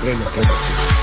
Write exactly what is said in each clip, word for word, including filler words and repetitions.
de lo que...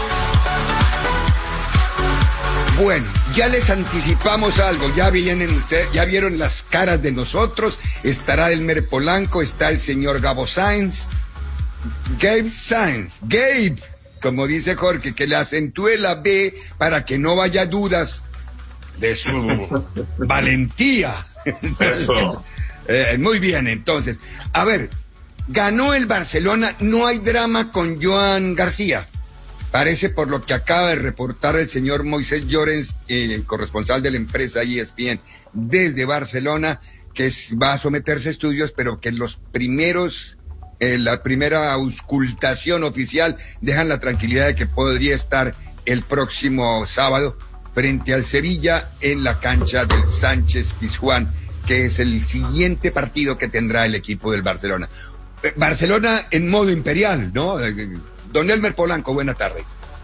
Bueno, ya les anticipamos algo, ya vienen ustedes, ya vieron las caras de nosotros, estará Elmer Polanco, está el señor Gabo Sainz, Gabe Sainz, Gabe, como dice Jorge, que le acentúe la B para que no vaya dudas de su valentía. Eso. eh, muy bien, entonces, a ver, ganó el Barcelona, no hay drama con Joan García. Parece, por lo que acaba de reportar el señor Moisés Llorens, eh, corresponsal de la empresa E S P N desde Barcelona, que es, va a someterse a estudios, pero que los primeros, eh, la primera auscultación oficial dejan la tranquilidad de que podría estar el próximo sábado frente al Sevilla en la cancha del Sánchez Pizjuán, que es el siguiente partido que tendrá el equipo del Barcelona. Eh, Barcelona en modo imperial, ¿no? Eh, Don Elmer Polanco, buena tarde.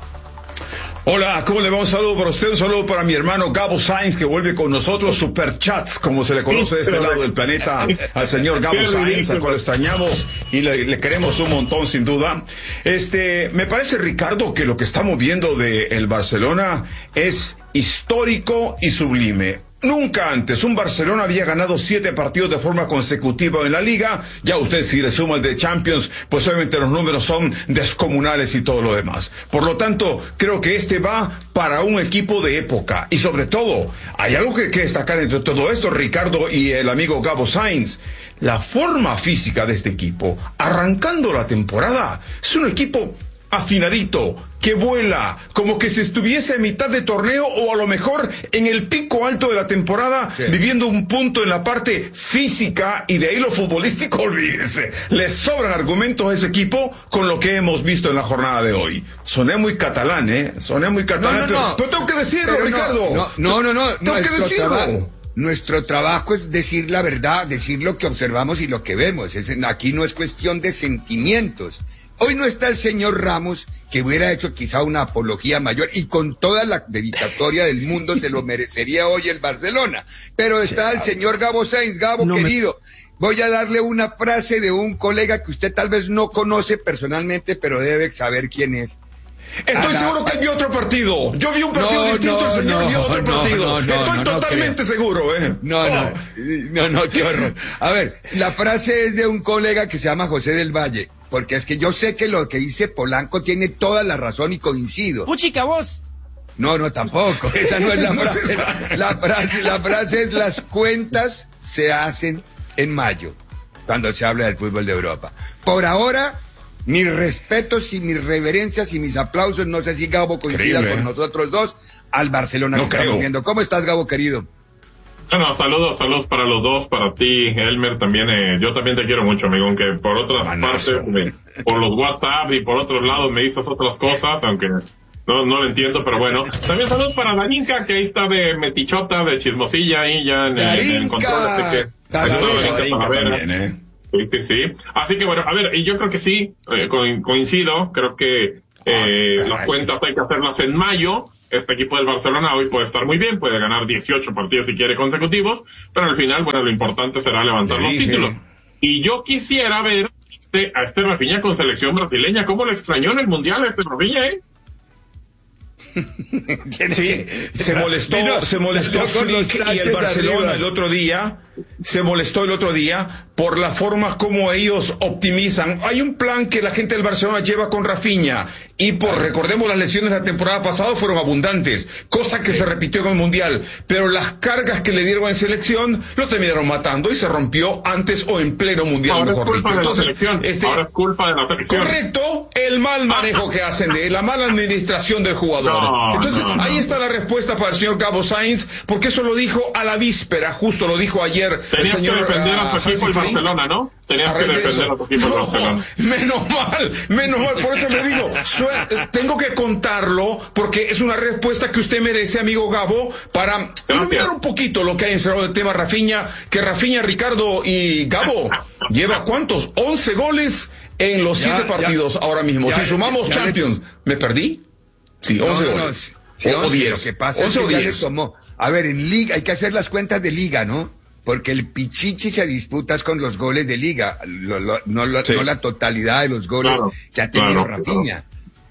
Hola, ¿cómo le va? Un saludo para usted, un saludo para mi hermano Gabo Sainz, que vuelve con nosotros, Superchats, como se le conoce de este lado del planeta, al señor Gabo Sainz, al cual extrañamos y le, le queremos un montón, sin duda. Este, me parece, Ricardo, que lo que estamos viendo de el Barcelona es histórico y sublime. Nunca antes un Barcelona había ganado siete partidos de forma consecutiva en la Liga. Ya usted, si le suma el de Champions, pues obviamente los números son descomunales y todo lo demás. Por lo tanto, creo que este va para un equipo de época. Y sobre todo, hay algo que hay que destacar entre todo esto, Ricardo y el amigo Gabo Sainz. La forma física de este equipo, arrancando la temporada, es un equipo afinadito, que vuela, como que se estuviese a mitad de torneo o a lo mejor en el pico alto de la temporada, sí, viviendo un punto en la parte física, y de ahí lo futbolístico, olvídense. Les sobran argumentos a ese equipo con lo que hemos visto en la jornada de hoy. Soné muy catalán, ¿eh? Soné muy catalán, no, no, pero, no. pero tengo que decirlo, Pero Ricardo. No, no, no, no. Tengo que decirlo. Trabajo, nuestro trabajo es decir la verdad, decir lo que observamos y lo que vemos. Es, aquí no es cuestión de sentimientos. Hoy no está el señor Ramos, que hubiera hecho quizá una apología mayor, y con toda la dedicatoria del mundo se lo merecería hoy el Barcelona. Pero está sí, el señor Gabo Sainz. Gabo, no querido, me... voy a darle una frase de un colega que usted tal vez no conoce personalmente, pero debe saber quién es. Estoy seguro que vio otro partido. Yo vi un partido no, distinto, no, el señor no, vio otro no, partido. No, no, Estoy no, totalmente no seguro, ¿eh? No, no, no, no, qué horror. A ver, la frase es de un colega que se llama José del Valle, porque es que yo sé que lo que dice Polanco tiene toda la razón y coincido. ¡Puchica, vos! No, no, tampoco. Esa no es la frase. La frase, la frase es: las cuentas se hacen en mayo, cuando se habla del fútbol de Europa. Por ahora, mis respetos y mis reverencias y mis aplausos, no sé si Gabo coincida Increíble, con nosotros dos, al Barcelona no que estamos viendo. ¿Cómo estás, Gabo, querido? Bueno, saludos, saludos para los dos, para ti, Elmer, también, eh, yo también te quiero mucho, amigo, aunque por otras Manazo. partes, me, por los WhatsApp y por otros lados me dices otras cosas, aunque no, no lo entiendo, pero bueno. También saludos para Darinka, que ahí está de metichota, de chismosilla, ahí ya en, en, en control, así que ayuda a ver. También, ¿eh? Sí, sí, sí. Así que bueno, a ver, y yo creo que sí, eh, coincido, creo que eh, oh, las cuentas hay que hacerlas en mayo. Este equipo del Barcelona hoy puede estar muy bien, puede ganar dieciocho partidos si quiere consecutivos, pero al final, bueno, lo importante será levantar los títulos. Y yo quisiera ver este, a este Rafinha con selección brasileña. ¿Cómo le extrañó en el Mundial a este Rafinha, eh? Sí, se molestó, Mira, se molestó Flick y el Barcelona arriba. el otro día, se molestó el otro día por la forma como ellos optimizan. Hay un plan que la gente del Barcelona lleva con Rafinha, y por, recordemos, las lesiones de la temporada pasada fueron abundantes, cosa que sí. se repitió con el Mundial, pero las cargas que le dieron en selección lo terminaron matando y se rompió antes o en pleno Mundial, ahora mejor dicho. Entonces, este, ahora es culpa de la selección. Correcto, el mal manejo que hacen, de la mala administración del jugador. No, Entonces, no, no. ahí está la respuesta para el señor Gabo Sainz, porque eso lo dijo a la víspera, justo lo dijo ayer Tenías el señor que defender a tu equipo el Barcelona, ¿no? Tenías que defender a tu equipo el Barcelona. Menos mal, menos mal, por eso le digo, tengo que contarlo, porque es una respuesta que usted merece, amigo Gabo, para iluminar un poquito lo que hay encerrado del tema Rafinha, que Rafinha, Ricardo y Gabo, lleva ¿cuántos? once goles en los siete partidos ya, ahora mismo. Ya, si sumamos ya, Champions, le... ¿me perdí? Sí, once no, no, goles. No, sí, o diez. Lo que pasa es que ya le tomó. A ver, en Liga, hay que hacer las cuentas de Liga, ¿no? Porque el Pichichi se disputa con los goles de Liga, lo, lo, no, lo, sí. no la totalidad de los goles claro, que ha tenido claro, Rafinha. Claro.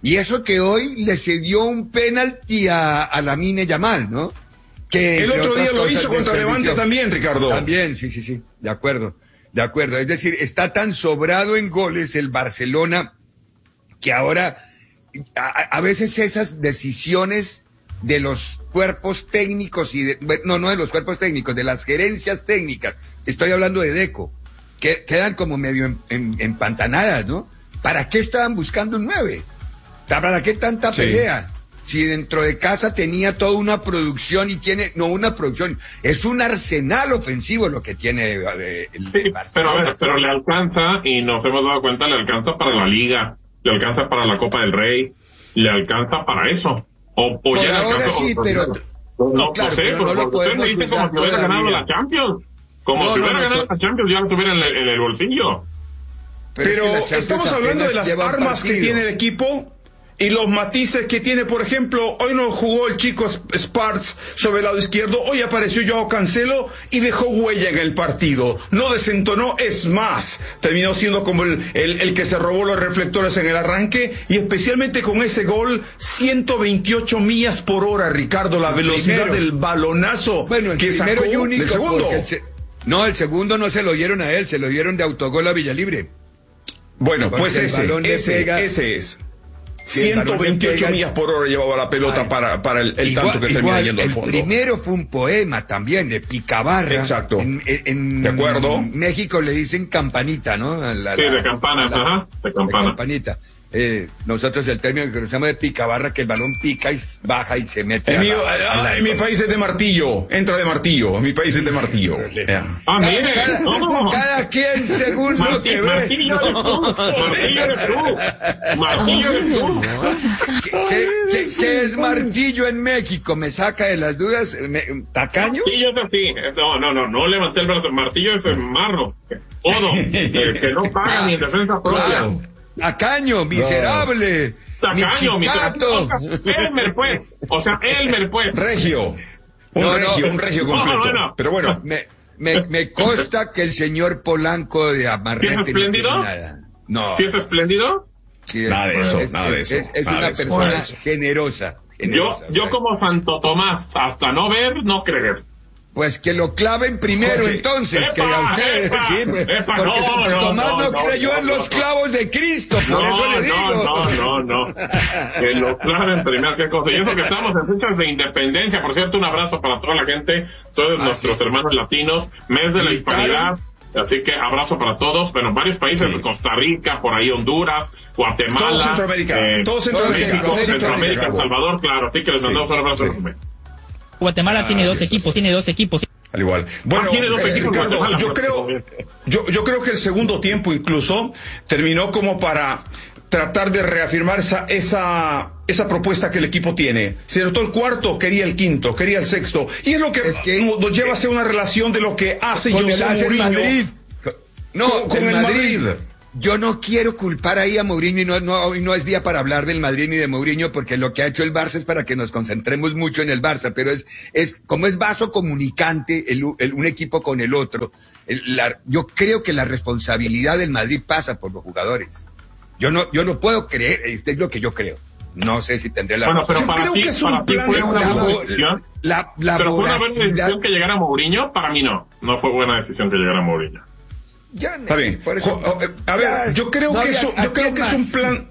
Y eso que hoy le cedió un penalti a, a Lamine Yamal, ¿no? Que el otro día lo hizo contra Levante también, Ricardo. También, sí, sí, sí, de acuerdo, de acuerdo. Es decir, está tan sobrado en goles el Barcelona que ahora a, a veces esas decisiones de los cuerpos técnicos y de, no, no de los cuerpos técnicos, de las gerencias técnicas, estoy hablando de Deco, que quedan como medio en, en, empantanadas, ¿no? ¿Para qué estaban buscando un nueve? ¿Para qué tanta sí. pelea? Si dentro de casa tenía toda una producción y tiene, no una producción, es un arsenal ofensivo lo que tiene eh, el, sí, el Barcelona. Pero a ver, pero le alcanza, y nos hemos dado cuenta, le alcanza para la Liga, le alcanza para la Copa del Rey, le alcanza para eso. O, o Por ya ahora alcanza, sí, o, pero... No, no, claro, no sé, pero por, no lo por usted me dice como si hubiera ganado la Champions. Como no, si hubiera no, no, ganado no, la Champions, ya lo tuviera en el, en el bolsillo. Pero, pero es que estamos hablando de las armas que tiene el equipo y los matices que tiene. Por ejemplo, hoy no jugó el chico Sparks sobre el lado izquierdo, hoy apareció Joao Cancelo y dejó huella en el partido, no desentonó, es más, terminó siendo como el, el, el que se robó los reflectores en el arranque, y especialmente con ese gol, ciento veintiocho millas por hora, Ricardo, la velocidad primero, del balonazo bueno, el que sacó y único, del segundo. El se... No, el segundo no se lo dieron a él, se lo dieron de autogol a Villalibre. Bueno, porque pues ese, ese, pega... ese es. ciento veintiocho millas por hora llevaba la pelota. Ay, para, para el, el igual, tanto que termina yendo al fondo. El primero fue un poema también de Picabarra. Exacto. En, en, ¿De acuerdo? En México le dicen campanita, ¿no? La, sí, la, de campana, la, ajá, de campana. De campanita. Eh, nosotros el término que usamos de Picabarra, que el balón pica y baja y se mete. En, mi, la, a, en mi país es de martillo, entra de martillo, en mi país es de martillo. Ah, mire, cada, no. cada quien según Martín, lo que ve. Martillo eres tú, martillo eres tú, martillo eres tú. ¿Qué, qué, qué, ¿Qué es martillo en México? Me saca de las dudas. Me, ¿Tacaño? Martillo es así, no, no, no, no levanté el brazo, martillo es el marro, odo, eh, que no paga ni en defensa propia. Claro. Tacaño, miserable. Tacaño, miserable. O sea, Elmer, pues. O sea, Elmer, pues. Regio. Un no, regio, no, un regio completo. No, no, no. Pero bueno. Me, me, me consta que el señor Polanco de Amarrete no tiene nada. No. ¿Sí es espléndido? Sí, nada de eso, es, nada es, de eso. Es, es nada una de persona eso. generosa. generosa yo, yo como Santo Tomás, hasta no ver, no creer. Pues que lo claven primero, Oye, entonces, epa, que a ustedes, epa, sí, pues, epa, porque no, Santo no, Tomás no, no, no creyó no, en los no, clavos de Cristo, por no, eso le digo. No, no, no, no, que lo claven primero, qué cosa. Y eso que estamos en fechas de independencia, por cierto, un abrazo para toda la gente, todos ah, nuestros sí. hermanos latinos, mes de la hispanidad, así que abrazo para todos, bueno, varios países, sí. Costa Rica, por ahí Honduras, Guatemala, todo Centroamérica, eh, todo Centroamérica, México, todo Centroamérica, Centroamérica, Salvador, claro, así que les mandamos sí. un abrazo enorme. Guatemala ah, tiene dos sí, equipos, sí. tiene dos equipos. Al igual. Bueno, eh, Ricardo, yo creo, yo, yo creo que el segundo tiempo incluso terminó como para tratar de reafirmar esa, esa, esa propuesta que el equipo tiene. Se notó el cuarto, quería el quinto, quería el sexto. Y es lo que, es que nos lleva a hacer una relación de lo que hace José Mourinho Madrid. No, con, con el Madrid. Madrid. Yo no quiero culpar ahí a Mourinho y no, no, hoy no es día para hablar del Madrid ni de Mourinho porque lo que ha hecho el Barça es para que nos concentremos mucho en el Barça, pero es, es como es vaso comunicante el, el, un equipo con el otro. El, la, yo creo que la responsabilidad del Madrid pasa por los jugadores. Yo no, yo no puedo creer, este es lo que yo creo. No sé si tendré la bueno, pero yo para creo ti, que es un plan fue de una juego. buena decisión. La, la pero fue una voracidad... buena decisión que llegara Mourinho, para mí no. No fue buena decisión que llegara Mourinho. Ya, Está bien. Por eso, a ver, ya, yo creo no, que eso, yo creo que más? es un plan.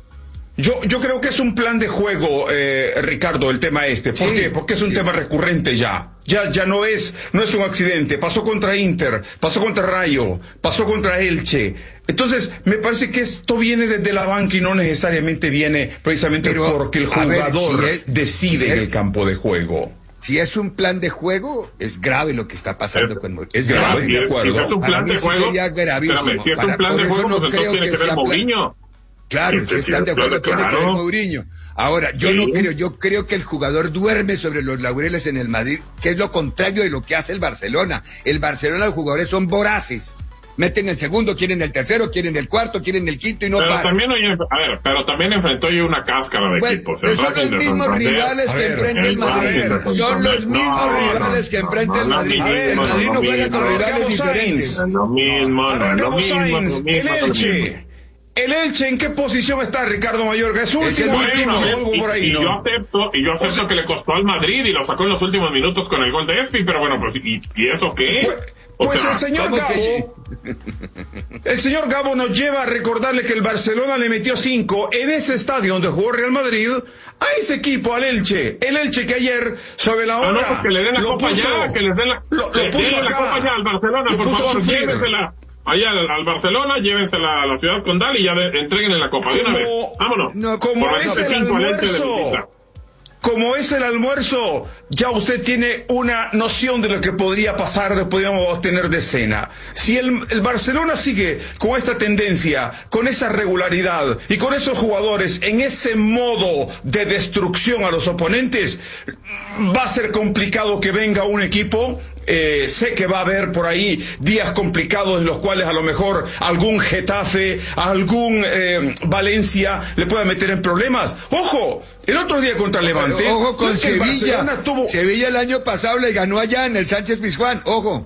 Yo, yo creo que es un plan de juego, eh, Ricardo, el tema este. ¿Por sí, qué? Porque es un sí. tema recurrente ya. Ya, ya no es, no es un accidente. Pasó contra Inter, pasó contra Rayo, pasó contra Elche. Entonces, me parece que esto viene desde la banca y no necesariamente viene precisamente Pero, porque el jugador ver, si es, decide si es, en el campo de juego. Si es un plan de juego, es grave lo que está pasando es, con Mourinho. Es grave, si de acuerdo. Si es un plan Para de mí juego, sería gravísimo. Espérame, si es Para, un plan de juego, no pues creo tiene que, que ver sea Mourinho. Claro, si es plan de juego, tiene que ver Mourinho. Ahora, yo sí. no creo, yo creo que el jugador duerme sobre los laureles en el Madrid, que es lo contrario de lo que hace el Barcelona. El Barcelona, los jugadores son voraces. Meten el segundo, quieren el tercero, quieren el cuarto, quieren el quinto y no pero paran. También, a ver, pero también enfrentó yo una cáscara de bueno, equipos. El son los mismos rivales que enfrenta el Madrid. Son los mismos rivales que enfrenta el Madrid. El Madrid no juega con rivales diferentes. Lo mismo, no es lo mismo. El Elche. ¿El Elche en qué posición está, Ricardo Mayorga? Es último, bueno, o algo por ahí, y, ¿no? y yo acepto, y yo acepto pues, que le costó al Madrid y lo sacó en los últimos minutos con el gol de Espi, pero bueno, pues, ¿y, y eso qué? Pues, pues sea, el señor Gabo, que... el señor Gabo nos lleva a recordarle que el Barcelona le metió cinco en ese estadio donde jugó Real Madrid a ese equipo, al Elche. El Elche que ayer, sobre la hora, ah, no, pues que le den la copa puso, ya, que les den la, lo, lo puso den acá, la copa ya al Barcelona, por favor, llévensela allá al, al Barcelona, llévensela a la ciudad condal y ya de, entreguen en la copa de una vez. Vámonos. No, como por es el almuerzo. Como es el almuerzo, ya usted tiene una noción de lo que podría pasar, podríamos tener de cena. Si el, el Barcelona sigue con esta tendencia, con esa regularidad y con esos jugadores en ese modo de destrucción a los oponentes, va a ser complicado que venga un equipo. Eh, sé que va a haber por ahí días complicados en los cuales a lo mejor algún Getafe, algún eh, Valencia le pueda meter en problemas. ¡Ojo! El otro día contra Levante. Ojo con Sevilla. Tuvo... Sevilla el año pasado le ganó allá en el Sánchez Pizjuán. Ojo.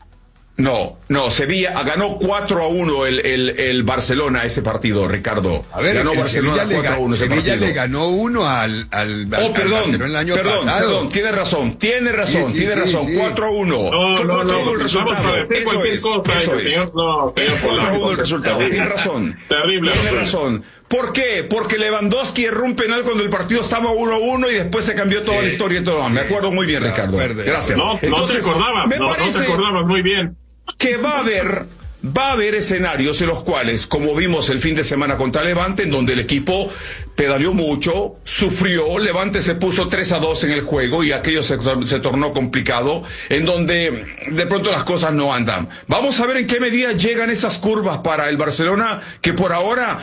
No, no, Sevilla ganó cuatro a uno el, el, el Barcelona ese partido, Ricardo. A ver, ganó Barcelona cuatro a uno ese partido. Sevilla le ganó uno al, al, oh, al perdón, Barcelona el año perdón, pasado. Perdón, tiene razón, tiene razón, sí, sí, tiene sí, razón, sí. cuatro a uno. No, Fue no, cuatro a uno no, el resultado. Eso es, cosa, eso es. Señor, no, es cuatro a uno el resultado, terrible. tiene razón. Terrible. Tiene razón. ¿Por qué? Porque Lewandowski erró un penal cuando el partido estaba uno a uno y después se cambió toda sí. la historia y todo. Me acuerdo muy bien, Ricardo. Gracias. No, Entonces, no te acordabas, me no, parece no te acordabas muy bien. Que va a haber... Va a haber escenarios en los cuales, como vimos el fin de semana contra Levante, en donde el equipo pedaleó mucho, sufrió, Levante se puso tres a dos en el juego y aquello se, se tornó complicado, en donde de pronto las cosas no andan. Vamos a ver en qué medida llegan esas curvas para el Barcelona, que por ahora...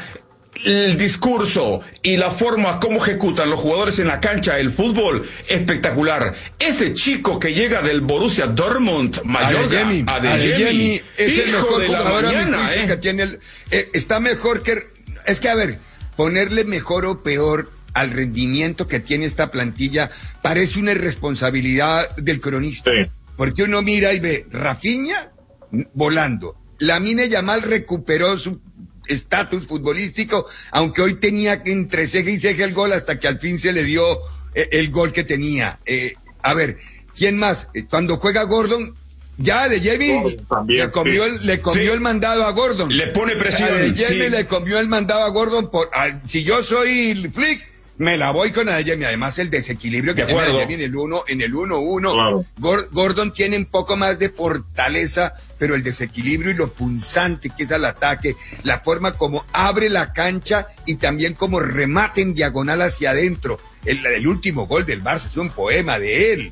el discurso y la forma como ejecutan los jugadores en la cancha, el fútbol, espectacular. Ese chico que llega del Borussia Dortmund, Mallorca, Adeyemi, Adeyemi, es el mejor de la jugador mañana, eh. que tiene el, eh, está mejor que, es que a ver, ponerle mejor o peor al rendimiento que tiene esta plantilla parece una irresponsabilidad del cronista, sí. Porque uno mira y ve Rafinha volando, Lamine Yamal recuperó su estatus futbolístico, aunque hoy tenía entre ceja y ceja el gol hasta que al fin se le dio eh, el gol que tenía. Eh, a ver, ¿quién más? Eh, cuando juega Gordon, ya Adeyemi oh, le comió, sí. el, le comió sí. el mandado a Gordon. Le pone presión. Adeyemi sí. le comió el mandado a Gordon. Por, a, si yo soy Flick, me la voy con Adeyemi. Además, el desequilibrio que tiene Adeyemi en el uno, en el uno uno. Claro. Gordon tiene un poco más de fortaleza, pero el desequilibrio y lo punzante que es al ataque, la forma como abre la cancha y también como remate en diagonal hacia adentro. El, el último gol del Barça es un poema de él.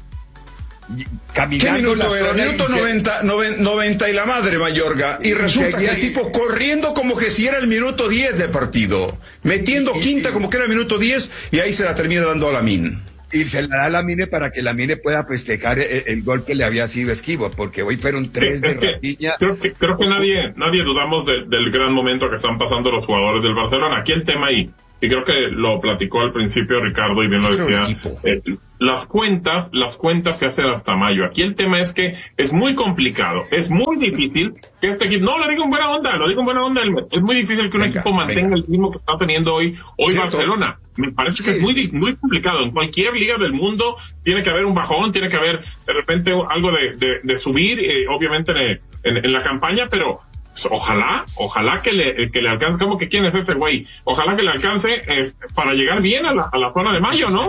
Caminando. ¿Qué minuto era? Minuto noventa, noven, noventa y la madre, Mayorga. Y, y resulta que el tipo corriendo como que si era el minuto diez de partido. Metiendo y, quinta y, como que era el minuto diez y ahí se la termina dando a Lamine. Y se la da a Lamine para que Lamine pueda festejar el, el gol que le había sido esquivo, porque hoy fueron tres de Rafinha. Creo que, creo que nadie, nadie dudamos de, del gran momento que están pasando los jugadores del Barcelona. Aquí el tema ahí, y creo que lo platicó al principio Ricardo y bien lo decía, eh, las cuentas, las cuentas se hacen hasta mayo. Aquí el tema es que es muy complicado, es muy difícil que este equipo, no lo digo en buena onda, lo digo en buena onda, es muy difícil que un venga, equipo mantenga venga. el ritmo que está teniendo hoy, hoy ¿Cierto? Barcelona. Me parece que es muy, muy complicado. En cualquier liga del mundo tiene que haber un bajón, tiene que haber de repente algo de, de, de subir, eh, obviamente en, en, en la campaña, pero ojalá, ojalá que le, que le alcance, ¿cómo que quién es ese güey? Ojalá que le alcance eh, para llegar bien a la, a la zona de mayo, ¿no? O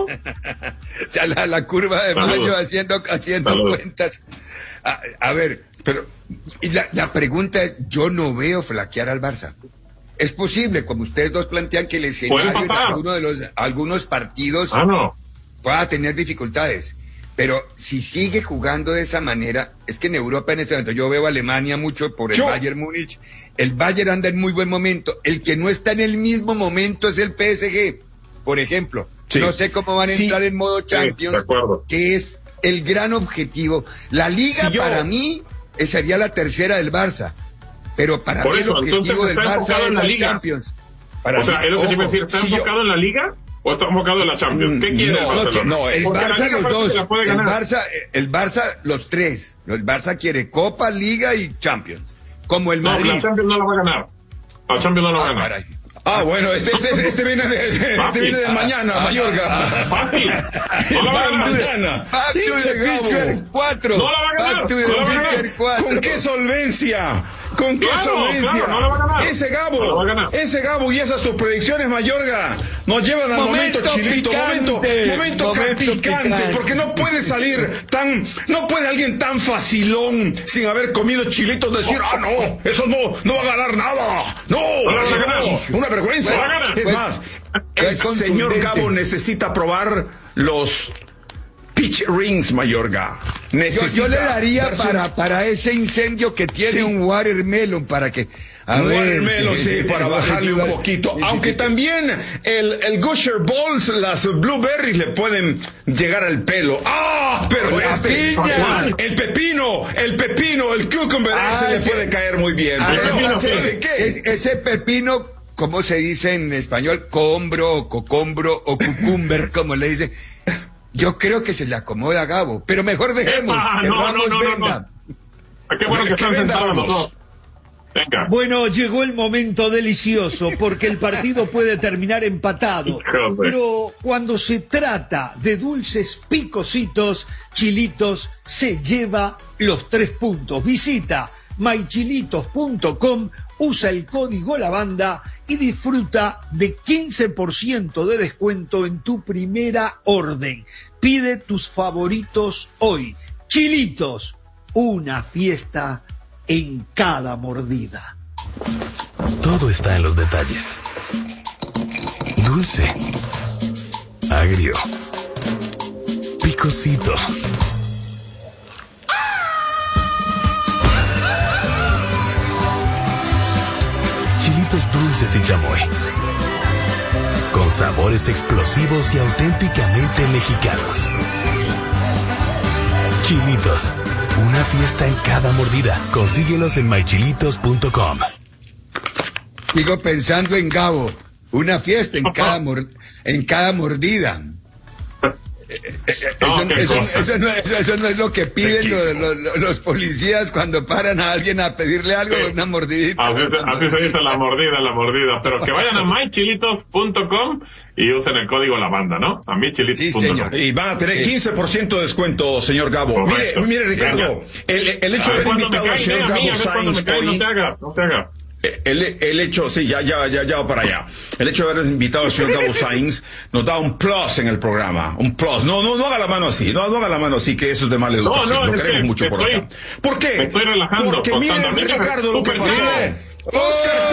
sea, la, la curva de Saludos. mayo haciendo, haciendo cuentas. A, a ver, pero y la, la pregunta es, yo no veo flaquear al Barça. Es posible, como ustedes dos plantean, que el escenario de alguno de los, algunos partidos ah, no. pueda tener dificultades. Pero si sigue jugando de esa manera, es que en Europa en ese momento, yo veo a Alemania mucho por el yo. Bayern Múnich, el Bayern anda en muy buen momento, el que no está en el mismo momento es el P S G, por ejemplo. Sí. No sé cómo van a sí. entrar en modo Champions, sí, que es el gran objetivo. La Liga si yo... para mí sería la tercera del Barça, pero para por mí eso, el objetivo del Barça es la, la Champions. Para o sea, mí, es lo que te iba a decir, ¿está si enfocado yo... en la Liga? ¿O está enfocado en la Champions? ¿Qué quiere no, el Barcelona? No, el Porque Barça los dos. El ganar. Barça, el Barça los tres. El Barça quiere Copa, Liga y Champions. Como el Madrid. No, la Champions no la va a ganar. La Champions no la va a ganar. Caray. Ah, bueno, este, este, este viene de, este Papi. viene de mañana, Mayorga. Papi, no la va a ganar. Mañana. Back to Hinche the Gabo. Future cuatro. No la va a ganar. Back to the No la va a ganar. Future cuatro. ¿Con qué solvencia? ¿Con qué Claro, solvencia? claro, no la va a ganar. Ese No la va a Gabo, ganar. ese Gabo y esas sus predicciones, Mayorga, nos llevan al momento, Momento chilito, picante. momento, momento, Momento picante, picante. porque no puede salir tan, no puede alguien tan facilón sin haber comido chilitos decir, ah, no, eso no, no va a ganar nada, no, No la va a eso ganar. no, una vergüenza. No la va a ganar. Es más, el Fue señor contundente. Gabo necesita probar los pitch rings, Mayorga. Yo, Necesita yo le daría darse un- para, para ese incendio que tiene Sí. un watermelon para que... A Un ver, watermelon, sí, para bajarle un poquito. Sí, sí, Aunque sí. también el, el Gusher Balls, las blueberries le pueden llegar al pelo. ¡Ah! Pero La este, piña. el pepino, el pepino, el cucumber, Ah, ese le ese- puede caer muy bien. Ah, Pero, pepino, ese, ¿sabe qué? es- ese pepino, ¿cómo se dice en español? Combro, o cocombro, o cucumber, como le dice. Yo creo que se le acomoda a Gabo, pero mejor dejemos Ah, que no, Ramos no, no, no, venda. Qué bueno que Que están venda sentados los Ramos. dos. Venga. Bueno, llegó el momento delicioso porque el partido puede terminar empatado. Joder. Pero cuando se trata de dulces picositos, Chilitos se lleva los tres puntos. Visita my chilitos punto com, usa el código Lavanda y disfruta de quince por ciento de descuento en tu primera orden. Pide tus favoritos hoy. Chilitos, una fiesta en cada mordida. Todo está en los detalles. Dulce, agrio, picosito. Chilitos dulces y chamoy. Con sabores explosivos y auténticamente mexicanos. Chilitos, una fiesta en cada mordida. Consíguelos en my chilitos punto com. Sigo pensando en Gabo, una fiesta en cada, mor- en cada mordida. No, Eso, qué eso- cosa. eso no, es- eso no es lo que piden los, los- los policías cuando paran a alguien a pedirle algo, Sí. una mordidita. Así, se- así se dice la mordida, la mordida. Pero que vayan a my chilitos punto com y usen el código Lavanda, ¿no? A my chilitos punto com. Sí, señor. Y van a tener quince por ciento de descuento, señor Gabo. Correcto. Mire, mire, Ricardo, el, el hecho de haber Cuando me invitado al cae, señor a mí, Gabo a ver cuando me Sainz cae, no hoy, te hagas, no te hagas. el, el hecho, sí, ya, ya, ya, ya va para allá. El hecho de haber invitado al señor Gabo Sainz nos da un plus en el programa, un plus. No, no, no haga la mano así, no, no haga la mano así, que eso es de mala educación. no, lo es queremos que mucho por estoy- acá. ¿Por qué? me estoy relajando, Porque miren, constantemente. Ricardo, lo que Súper pasó. bien. Oscar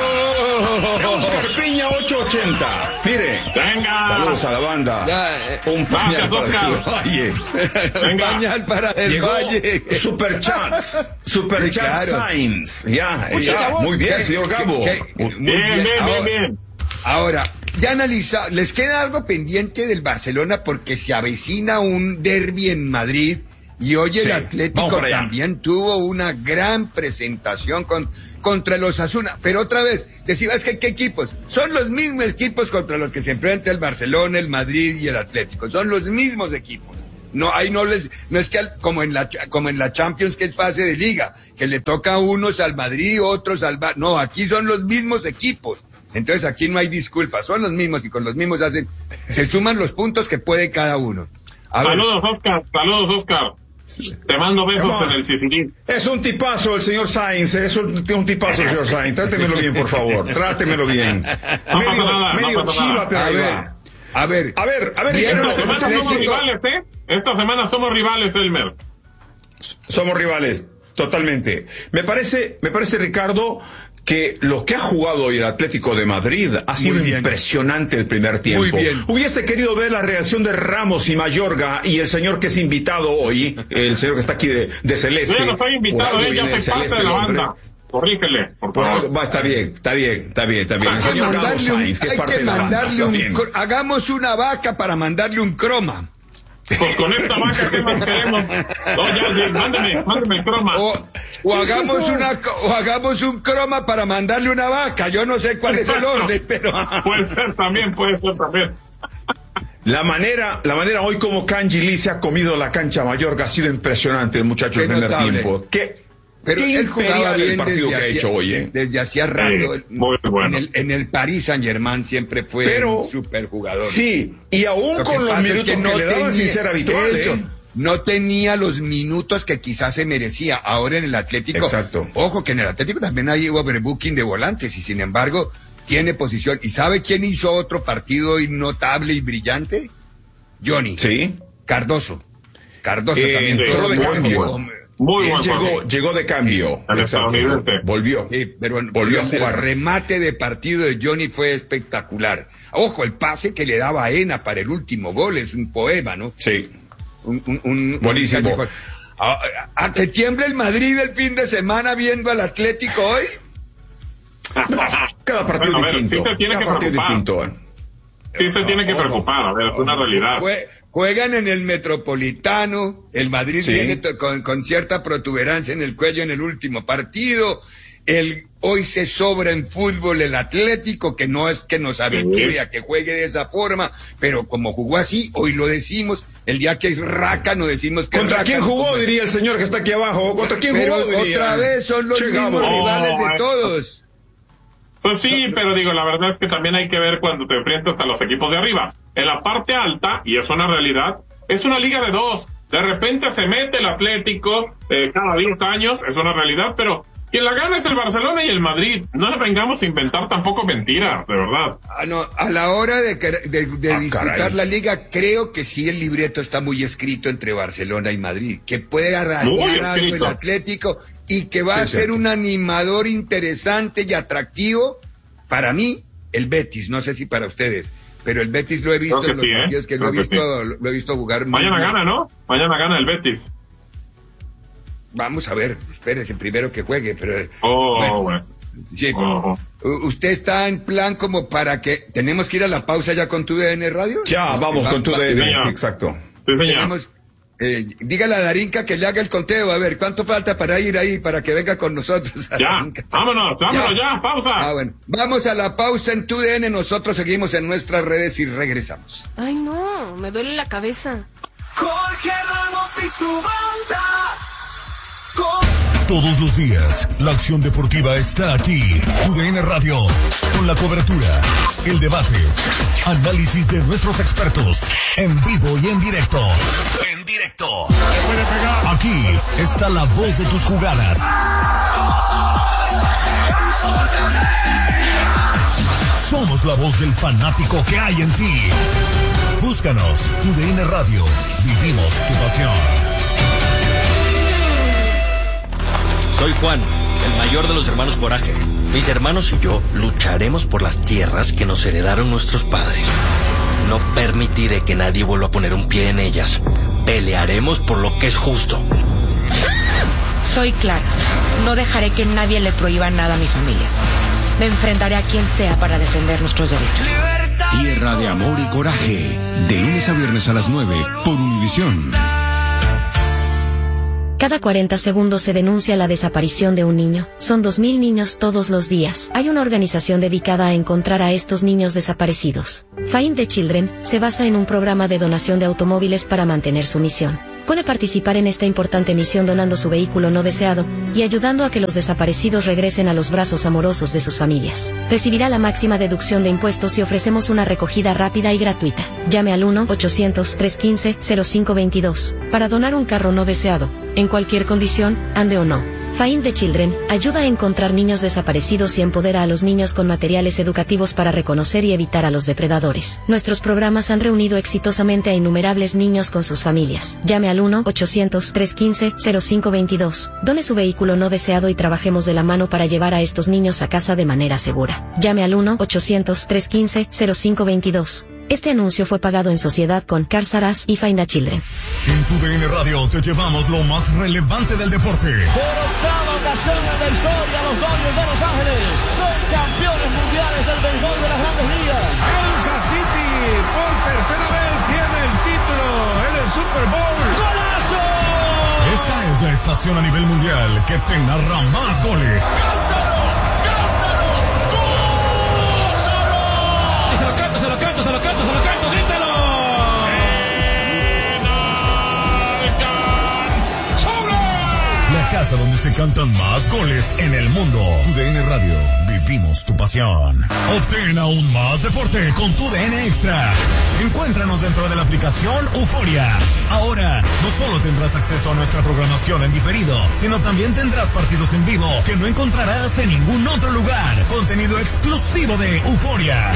Peña. Oscar Peña ocho ochenta. Mire. Venga. Saludos a la banda. Ya, eh, Un pañal Gracias, para Oscar. el Valle. Venga. Pañal para el Llegó valle. Superchats, Superchats Sí, claro. Sainz. Ya, Oye, ya, Gabo, muy bien, ¿qué- señor Gabo. qué- qué- muy Bien, bien, bien, Ahora- bien. Ahora, ya analizado, les queda algo pendiente del Barcelona porque se avecina un derbi en Madrid y hoy el Sí, vamos Atlético para allá. también tuvo una gran presentación con, contra los Asuna. Pero otra vez, decías que qué equipos, son los mismos equipos contra los que se enfrenta el Barcelona, el Madrid y el Atlético, son los mismos equipos. No, ahí no les, no es que al- como en la, cha- como en la Champions que es fase de liga, que le toca a unos al Madrid, otros al Bar- no, aquí son los mismos equipos. Entonces aquí no hay disculpas, son los mismos y con los mismos hacen, se suman los puntos que puede cada uno. A ver, Saludos, Oscar. Saludos, Oscar. Te mando besos Come on. en el Sicilia. Es un tipazo el señor Sainz, es un, un tipazo el señor Sainz. Trátemelo bien, por favor, trátemelo bien. No Medio, pasa nada, no medio pasa chiva, nada. pero a ahí ver, va. a ver, A ver, a ver, ¿vieron Ricardo, Esta los semana somos Atlético? rivales, ¿eh? Esta semana somos rivales, Elmer. somos rivales, totalmente. Me parece, me parece, Ricardo, que lo que ha jugado hoy el Atlético de Madrid ha sido bien. impresionante el primer tiempo. Muy bien. Hubiese querido ver la reacción de Ramos y Mayorga y el señor que es invitado hoy, el señor que está aquí de, de Celeste. Yo ya no estoy Por invitado, algo él ya viene soy parte Celeste de la el hombre. banda. Corrígele, por Por favor. algo- va, está bien, está bien, está bien, está bien. El Hay que señor Gabo mandarle un- Sainz, que es hay parte que de la banda. mandarle está un, bien. cro- hagamos una vaca para mandarle un croma. Pues con esta vaca, ¿qué más queremos? No, ya, sí, mándeme, mándeme el croma. O, o hagamos una, o hagamos un croma para mandarle una vaca. Yo no sé cuál es el orden, pero. Puede ser también, puede ser también. La manera, la manera hoy como Kanji Lee se ha comido la cancha Mayorga ha sido impresionante el muchacho Qué el primer notable. tiempo. Qué pero él jugaba bien el partido desde que ha hacía, hecho hoy, ¿eh? desde hacía rato. Sí, muy bueno. En el, en el Paris Saint-Germain siempre fue Pero, un superjugador. Sí, y aún Lo que con los pasa es minutos que, no le daban tenía- sin ser habitual, eso, ¿eh? no tenía los minutos que quizás se merecía. Ahora en el Atlético, Exacto. ojo que en el Atlético también hay overbooking de volantes y sin embargo tiene posición. ¿Y sabe quién hizo otro partido notable y brillante? Johnny. Sí. Cardoso. Cardoso Eh, también. entró todo de muy cambio. bueno. Muy Él buen llegó, partido. llegó de cambio. El Exacto. estadounidense. Volvió. Sí, pero Volvió a el jugar. remate de partido de Johnny fue espectacular. Ojo, el pase que le daba a Ena para el último gol es un poema, ¿no? Sí. Un, un, un- Buenísimo. un- a, a- a que tiemble el Madrid el fin de semana viendo al Atlético hoy. Cada partido Bueno, a ver, distinto. sí se tiene Cada que partido preocupar. distinto. ¿eh? Sí se tiene que preocupar, a ver, es una realidad. Jue- Juegan en el Metropolitano, el Madrid Sí. viene to- con, con cierta protuberancia en el cuello en el último partido, el hoy se sobra en fútbol el Atlético, que no es que nos habitúe a que juegue de esa forma, pero como jugó así, hoy lo decimos, el día que es rácano decimos que es ¿Contra quién rácano, jugó, como- diría el señor que está aquí abajo? ¿Contra quién Pero jugó, diría? otra vez son los Che, mismos Gabo. rivales Oh, de todos. Pues sí, pero digo, la verdad es que también hay que ver cuando te enfrentas a los equipos de arriba. En la parte alta, y es una realidad, es una liga de dos. De repente se mete el Atlético eh, cada diez años, es una realidad, pero quien la gana es el Barcelona y el Madrid. No nos vengamos a inventar tampoco mentiras, de verdad. Ah, no, a la hora de, quer- de, de Ah, disputar caray. la liga, creo que sí el libreto está muy escrito entre Barcelona y Madrid, que puede arañar Muy algo el escrito. Atlético y que va Sí, a ser cierto. un animador interesante y atractivo para mí, el Betis, no sé si para ustedes, pero el Betis lo he visto Creo en que los sí, ¿eh? partidos que lo he Creo que visto, lo he visto jugar muy Mañana bien. gana, ¿no? Mañana gana el Betis. Vamos a ver, espérese primero que juegue, pero Oh, bueno, bueno. sí, Oh. U- ¿usted está en plan como para que tenemos que ir a la pausa ya con tu D N Radio? Ya, vamos Va- con tu va- D N, señor. sí, exacto. Sí, señor. Tenemos, eh, dígale a Darinka que le haga el conteo, a ver, ¿cuánto falta para ir ahí, para que venga con nosotros? Ya, Darinka? vámonos, vámonos ya, pausa. Ah, bueno, vamos a la pausa en tu D N, nosotros seguimos en nuestras redes y regresamos. Ay, no, me duele la cabeza. Jorge Ramos y su banda. Todos los días, la acción deportiva está aquí. U D N Radio, con la cobertura, el debate, análisis de nuestros expertos, en vivo y en directo. En directo. Aquí está la voz de tus jugadas. Somos la voz del fanático que hay en ti. Búscanos, U D N Radio. Vivimos tu pasión. Soy Juan, el mayor de los hermanos Coraje. Mis hermanos y yo lucharemos por las tierras que nos heredaron nuestros padres. No permitiré que nadie vuelva a poner un pie en ellas. Pelearemos por lo que es justo. Soy Clara. No dejaré que nadie le prohíba nada a mi familia. Me enfrentaré a quien sea para defender nuestros derechos. Tierra de amor y coraje. De lunes a viernes a las nueve por Univisión. Cada cuarenta segundos se denuncia la desaparición de un niño. Son dos mil niños todos los días. Hay una organización dedicada a encontrar a estos niños desaparecidos. Find the Children se basa en un programa de donación de automóviles para mantener su misión. Puede participar en esta importante misión donando su vehículo no deseado y ayudando a que los desaparecidos regresen a los brazos amorosos de sus familias. Recibirá la máxima deducción de impuestos y ofrecemos una recogida rápida y gratuita. Llame al uno ochocientos, trescientos quince, cero cinco veintidós para donar un carro no deseado, en cualquier condición, ande o no. Find the Children ayuda a encontrar niños desaparecidos y empodera a los niños con materiales educativos para reconocer y evitar a los depredadores. Nuestros programas han reunido exitosamente a innumerables niños con sus familias. Llame al uno ochocientos, trescientos quince, cero cinco veintidós. Done su vehículo no deseado y trabajemos de la mano para llevar a estos niños a casa de manera segura. Llame al uno ochocientos, trescientos quince, cero cinco veintidós. Este anuncio fue pagado en sociedad con Cars R Us y Find the Children. En tu D N Radio te llevamos lo más relevante del deporte. Por octava ocasión en la historia, los Dodgers de Los Ángeles son campeones mundiales del béisbol de las Grandes Ligas. Kansas City por tercera vez tiene el título en el Super Bowl. ¡Golazo! Esta es la estación a nivel mundial que te narra más goles. Se lo canto, se lo canto, se lo canto, se lo canto, grítalo. La casa donde donde se cantan más goles en el mundo. Tu D N Radio, vivimos tu pasión. Obtén aún más deporte con Tu D N Extra. Encuéntranos dentro de la aplicación Euforia. Ahora, no solo tendrás acceso a nuestra programación en diferido, sino también tendrás partidos en vivo que no encontrarás en ningún otro lugar. Contenido exclusivo de Euforia.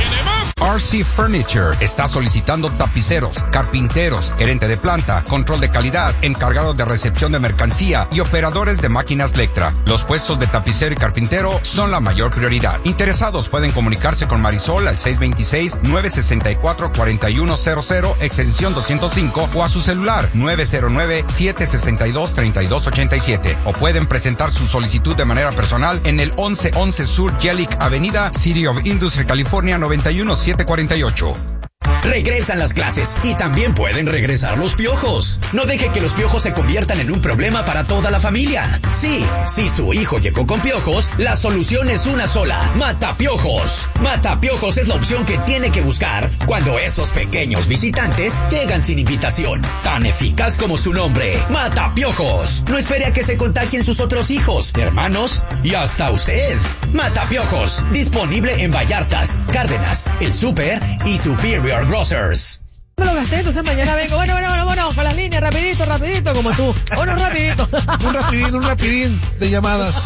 R C Furniture está solicitando tapiceros, carpinteros, gerente de planta, control de calidad, encargados de recepción de mercancía y operadores de máquinas Lectra. Los puestos de tapicero y carpintero son la mayor prioridad. Interesados pueden comunicarse con Marisol al seis dos seis, nueve seis cuatro, cuatro uno cero cero, extensión doscientos cinco, o a su celular nueve cero nueve, siete seis dos, tres dos ocho siete. O pueden presentar su solicitud de manera personal en el once once Sur Jellic Avenida, City of Industry, California noventa y uno siete cuarenta y ocho. Regresan las clases y también pueden regresar los piojos. No deje que los piojos se conviertan en un problema para toda la familia. Sí, si su hijo llegó con piojos, la solución es una sola: Matapiojos. Matapiojos es la opción que tiene que buscar cuando esos pequeños visitantes llegan sin invitación. Tan eficaz como su nombre, Matapiojos. No espere a que se contagien sus otros hijos, hermanos y hasta usted. Matapiojos, disponible en Vallartas, Cárdenas, El Super y Superior Grocers. Me lo gasté, entonces mañana vengo. Bueno, bueno, bueno, bueno, con las líneas, rapidito, rapidito, como tú. Bueno, rapidito. Un rapidín, un rapidín de llamadas.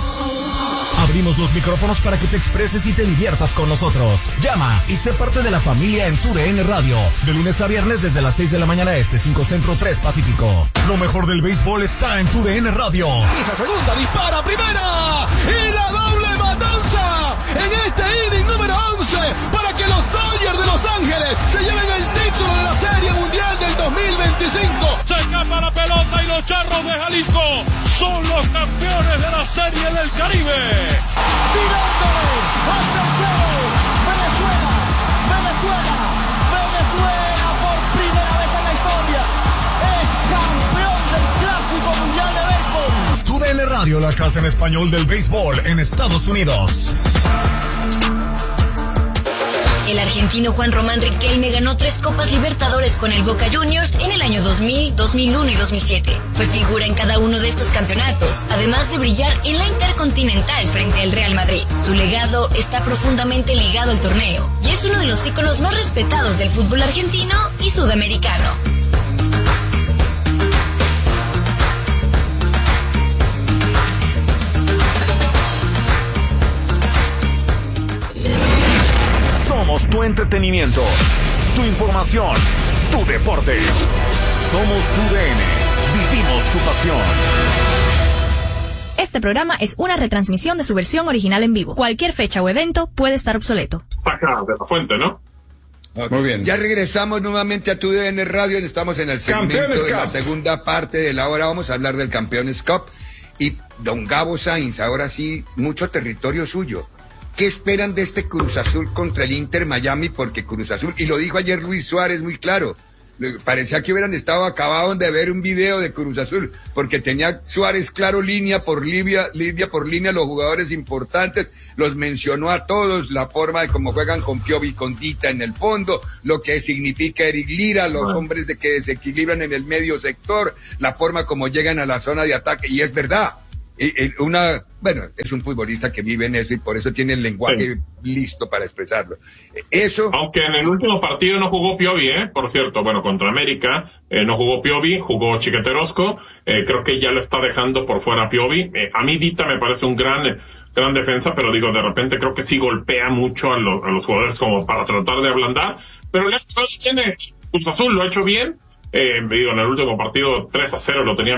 Abrimos los micrófonos para que te expreses y te diviertas con nosotros. Llama y sé parte de la familia en Tu D N Radio. De lunes a viernes desde las seis de la mañana este, cinco Centro, tres Pacífico. Lo mejor del béisbol está en Tu D N Radio. Esa segunda, dispara primera. Y la doble matanza en este inning número once para que los Dodgers de Los Ángeles se lleven el título de la Serie Mundial del dos mil veinticinco. Se escapa la pelota y los Charros de Jalisco son los campeones de la Serie del Caribe. Tirándole al tercero. Venezuela, Venezuela, Venezuela por primera vez en la historia es campeón del Clásico Mundial de Béisbol. Tu D N Radio, la casa en español del béisbol en Estados Unidos. El argentino Juan Román Riquelme ganó tres Copas Libertadores con el Boca Juniors en el año dos mil, dos mil uno y dos mil siete. Fue figura en cada uno de estos campeonatos, además de brillar en la Intercontinental frente al Real Madrid. Su legado está profundamente ligado al torneo y es uno de los íconos más respetados del fútbol argentino y sudamericano. Somos tu entretenimiento, tu información, tu deporte. Somos Tu D N. Vivimos tu pasión. Este programa es una retransmisión de su versión original en vivo. Cualquier fecha o evento puede estar obsoleto. Saca de la fuente, ¿no? Okay. Muy bien. Ya regresamos nuevamente a Tu D N Radio. Estamos en el segmento de la segunda parte de la hora. Vamos a hablar del Campeones Cup. Y don Gabo Sainz, ahora sí, mucho territorio suyo. ¿Qué esperan de este Cruz Azul contra el Inter Miami? Porque Cruz Azul, y lo dijo ayer Luis Suárez muy claro, parecía que hubieran estado acabados de ver un video de Cruz Azul, porque tenía Suárez claro línea por línea, línea por línea, los jugadores importantes, los mencionó a todos, la forma de cómo juegan con Piovi y con Dita en el fondo, lo que significa Eric Lira, los ah. hombres de que desequilibran en el medio sector, la forma como llegan a la zona de ataque, y es verdad. Y, y una, bueno, es un futbolista que vive en eso y por eso tiene el lenguaje sí. listo para expresarlo. Eso. Aunque en el último partido no jugó Piovi, eh, por cierto, bueno, contra América, eh, no jugó Piovi, jugó Chiqueterosco, eh, creo que ya lo está dejando por fuera Piovi. Eh, a mí Dita me parece un gran, gran defensa, pero digo, de repente creo que sí golpea mucho a, lo, a los jugadores como para tratar de ablandar, pero le ha hecho bien, Cruz Azul lo ha hecho bien, eh, digo, en el último partido tres a cero lo tenía